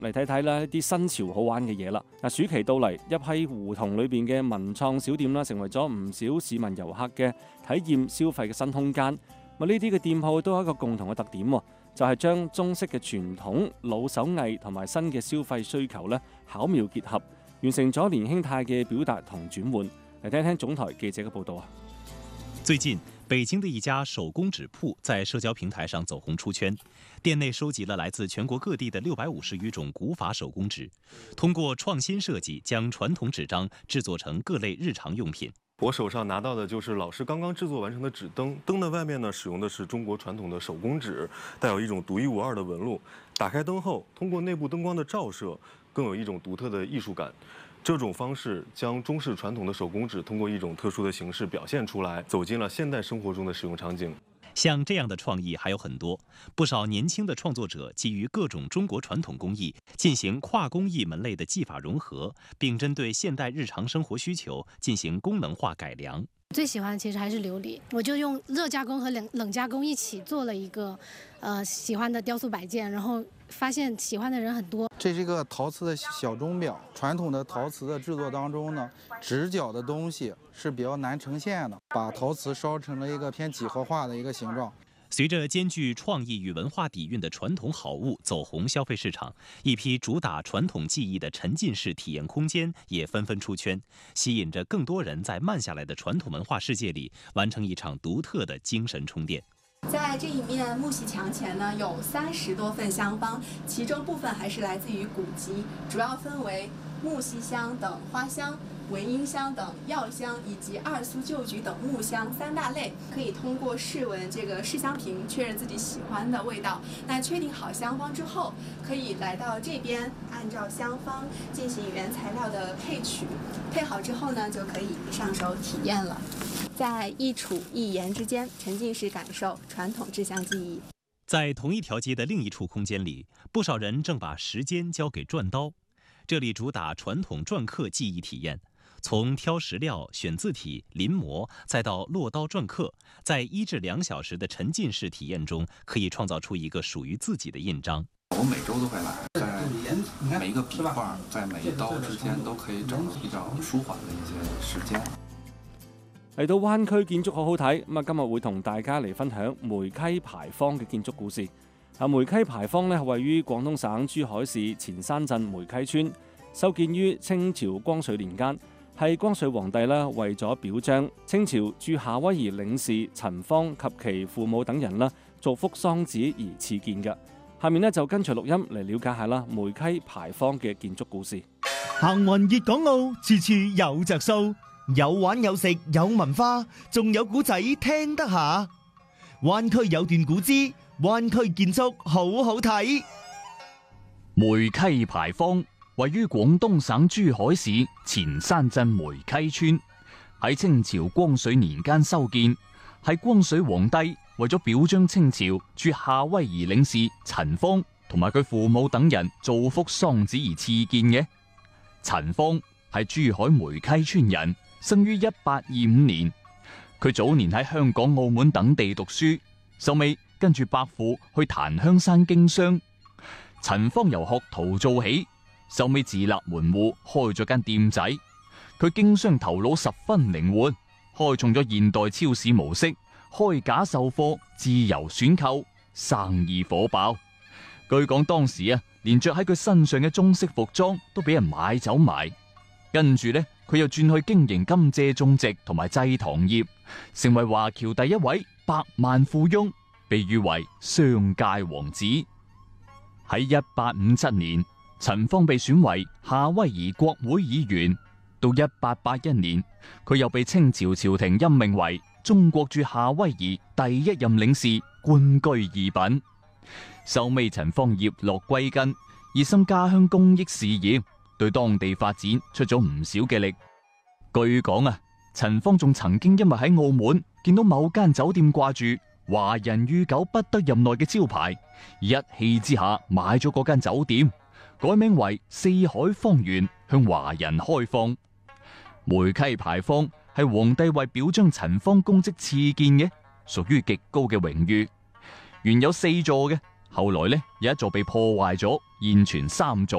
嚟睇睇啦一啲新潮好玩嘅嘢啦。暑期到嚟，一批胡同裏邊嘅文創小店啦，成為咗唔少市民遊客嘅體驗消費嘅新空間。呢啲嘅店鋪都有一個共同嘅特點，就係將中式嘅傳統老手藝同埋新嘅消費需求咧巧妙結合，完成咗年輕態嘅表達同轉換。嚟聽聽總台記者嘅報導啊！ 最近，北京的一家手工紙鋪在社交平台上走红出圈，店内收集了来自全国各地的650余种古法手工纸，通过创新设计，将传统纸张制作成各类日常用品。 我手上拿到的就是老师刚刚制作完成的纸灯，灯的外面呢使用的是中国传统的手工纸，带有一种独一无二的纹路。打开灯后，通过内部灯光的照射，更有一种独特的艺术感。这种方式将中式传统的手工纸通过一种特殊的形式表现出来，走进了现代生活中的使用场景。 像这样的创意还有很多，不少年轻的创作者基于各种中国传统工艺，进行跨工艺门类的技法融合，并针对现代日常生活需求进行功能化改良。 最喜欢的其实还是琉璃，我就用热加工和冷加工一起做了一个喜欢的雕塑摆件，然后发现喜欢的人很多。 这是一个陶瓷的小钟表，传统的陶瓷的制作当中呢，直角的东西是比较难呈现的，把陶瓷烧成了一个偏几何化的一个形状。 随着兼具创意与文化底蕴的传统好物走红消费市场，一批主打传统技艺的沉浸式体验空间也纷纷出圈，吸引着更多人在慢下来的传统文化世界里完成一场独特的精神充电。 在这一面木隙墙前呢，有30多份香方，其中部分还是来自于古籍，主要分为木樨香等花香、文英香等药香以及二苏旧菊等木香3大类，可以通过试闻这个试香瓶确认自己喜欢的味道。那确定好香方之后，可以来到这边，按照香方进行原材料的配取，配好之后呢，就可以上手体验了。在一楚一言之间，沉浸式感受传统制香技艺。 在同一条街的另一处空间里，不少人正把时间交给篆刀。这里主打传统篆刻技艺体验，从挑石料、选字体、临摹，再到落刀篆刻，在1至2小时的沉浸式体验中，可以创造出一个属于自己的印章。 我每周都会来，在每一个笔画，在每一刀之间都可以找到比较舒缓的一些时間。 嚟到灣區建築好好睇，今日會同大家嚟分享梅溪牌坊嘅建築故事。梅溪牌坊咧位於廣東省珠海市前山鎮梅溪村，修建於清朝光緒年間，係光緒皇帝啦為咗表彰清朝駐夏威夷領事陳方及其父母等人啦造福喪子而賜建嘅。下面咧就跟隨錄音嚟了解下啦梅溪牌坊嘅建築故事。 行運粵港澳，處處有着數，有玩有食有文化，仲有古仔聽得下。灣區有段古之灣區建築好好睇。 梅溪牌坊位於廣東省珠海市前山鎮梅溪村，喺清朝光緒年間修建，係光緒皇帝為咗表彰清朝駐夏威夷領事陳方同埋佢父母等人造福喪子而賜建嘅。陳方係珠海梅溪村人，生於1825年。佢早年喺香港、澳門等地讀書，收尾跟住伯父去檀香山經商。陳方由學徒做起，收尾自立門戶，開咗間店仔。佢經商頭腦十分靈活，開創咗現代超市模式，開架售貨，自由選購，生意火爆。據講當時連着喺佢身上嘅中式服裝都俾人買走埋。跟住呢，佢又轉去經營甘蔗種植同埋製糖業，成為華僑第一位百萬富翁，被譽為商界王子。喺1857年，陳方被選為夏威夷國會議員。到1881年，佢又被清朝朝廷任命為中國駐夏威夷第一任領事，官居二品。收尾陳方葉落歸根，熱心家鄉公益事業，對當地發展出咗唔少嘅力。據講陳方仲曾經因為喺澳門見到某間酒店掛住華人與狗不得入內嘅招牌，一氣之下買咗嗰間酒店，改名為四海方園，向華人開放。梅溪牌坊係皇帝為表彰陳方功績賜建嘅，屬於極高嘅榮譽。原有4座嘅，後來有一座被破壞咗，現存3座。